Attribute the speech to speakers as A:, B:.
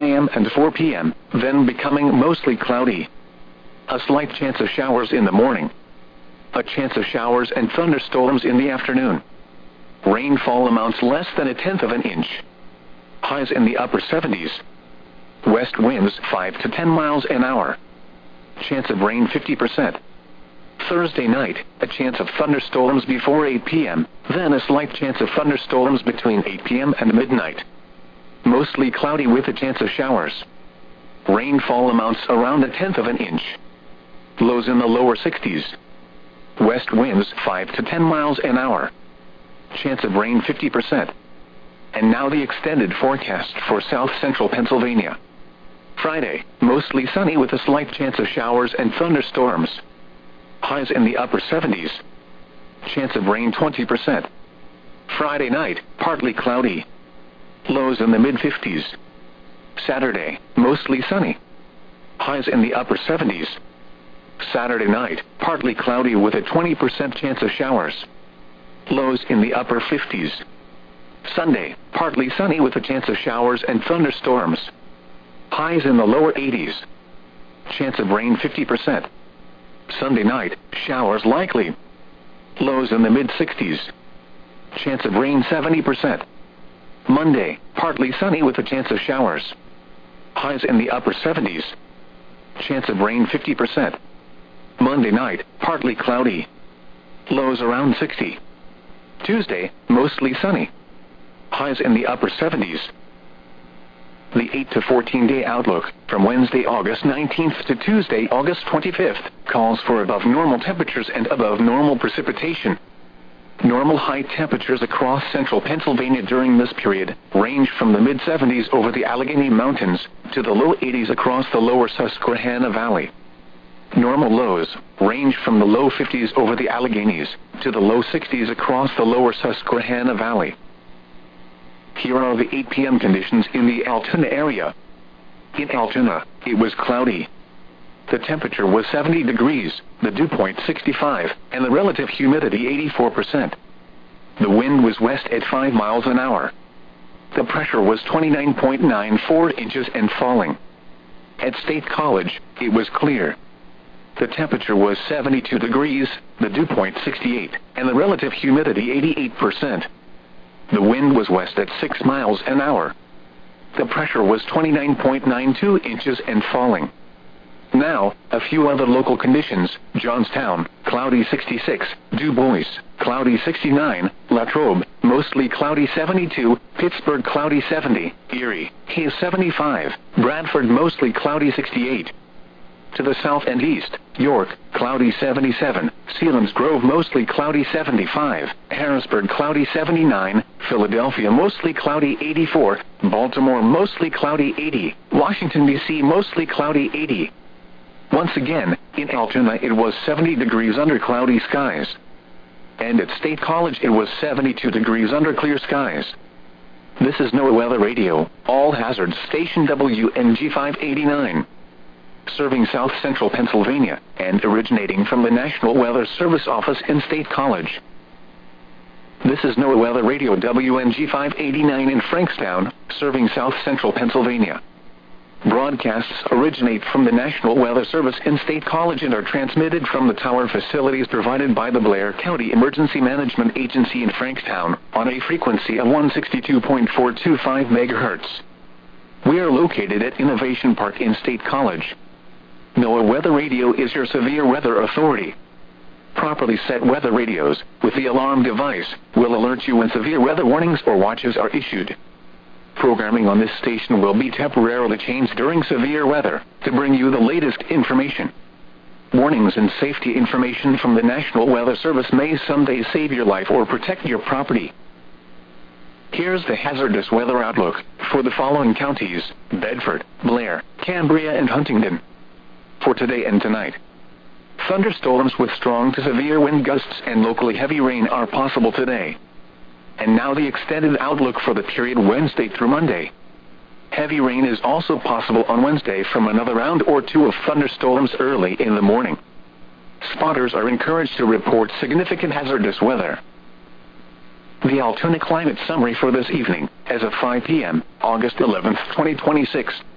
A: a.m. and 4 p.m., then becoming mostly cloudy. A slight chance of showers in the morning. A chance of showers and thunderstorms in the afternoon. Rainfall amounts less than 1/10 of an inch. Highs in the upper 70s. West winds 5 to 10 miles an hour. Chance of rain 50%. Thursday night, a chance of thunderstorms before 8 p.m., then a slight chance of thunderstorms between 8 p.m. and midnight. Mostly cloudy with a chance of showers. Rainfall amounts around 1/10 of an inch. Lows in the lower 60s. West winds 5 to 10 miles an hour. Chance of rain 50%. And now the extended forecast for south central Pennsylvania. Friday, mostly sunny with a slight chance of showers and thunderstorms. Highs in the upper 70s. Chance of rain 20%. Friday night, partly cloudy. Lows in the mid-50s. Saturday, mostly sunny. Highs in the upper 70s. Saturday night, partly cloudy with a 20% chance of showers. Lows in the upper 50s. Sunday, partly sunny with a chance of showers and thunderstorms. Highs in the lower 80s. Chance of rain 50%. Sunday night, showers likely. Lows in the mid-60s. Chance of rain 70%. Monday, partly sunny with a chance of showers. Highs in the upper 70s. Chance of rain 50%. Monday night, partly cloudy. Lows around 60. Tuesday, mostly sunny. Highs in the upper 70s. The 8 to 14-day outlook, from Wednesday, August 19th to Tuesday, August 25th, calls for above normal temperatures and above normal precipitation. Normal high temperatures across central Pennsylvania during this period range from the mid-70s over the Allegheny Mountains to the low 80s across the lower Susquehanna Valley. Normal lows range from the low 50s over the Alleghenies to the low 60s across the lower Susquehanna Valley. Here are the 8 p.m. conditions in the Altoona area. In Altoona, it was cloudy. The temperature was 70 degrees, the dew point 65, and the relative humidity 84%. The wind was west at 5 miles an hour. The pressure was 29.94 inches and falling. At State College, it was clear. The temperature was 72 degrees, the dew point 68, and the relative humidity 88%. The wind was west at 6 miles an hour. The pressure was 29.92 inches and falling. Now, a few other local conditions: Johnstown, cloudy 66, Du Bois, cloudy 69, Latrobe, mostly cloudy 72, Pittsburgh cloudy 70, Erie, haze 75, Bradford mostly cloudy 68. To the south and east, York, cloudy 77, Selinsgrove mostly cloudy 75, Harrisburg cloudy 79, Philadelphia mostly cloudy 84, Baltimore mostly cloudy 80, Washington, D.C. mostly cloudy 80. Once again, in Altoona it was 70 degrees under cloudy skies. And at State College it was 72 degrees under clear skies. This is NOAA Weather Radio, all hazards station WNG 589. Serving south central Pennsylvania, and originating from the National Weather Service office in State College. This is NOAA Weather Radio WNG 589 in Frankstown, serving south central Pennsylvania. Broadcasts originate from the National Weather Service in State College and are transmitted from the tower facilities provided by the Blair County Emergency Management Agency in Frankstown, on a frequency of 162.425 MHz. We are located at Innovation Park in State College. NOAA Weather Radio is your severe weather authority. Properly set weather radios, with the alarm device, will alert you when severe weather warnings or watches are issued. Programming on this station will be temporarily changed during severe weather, to bring you the latest information. Warnings and safety information from the National Weather Service may someday save your life or protect your property. Here's the hazardous weather outlook for the following counties: Bedford, Blair, Cambria, and Huntingdon. For today and tonight, thunderstorms with strong to severe wind gusts and locally heavy rain are possible today. And now the extended outlook for the period Wednesday through Monday. Heavy rain is also possible on Wednesday from another round or two of thunderstorms early in the morning. Spotters are encouraged to report significant hazardous weather. The Altoona climate summary for this evening, as of 5 p.m., August 11, 2026.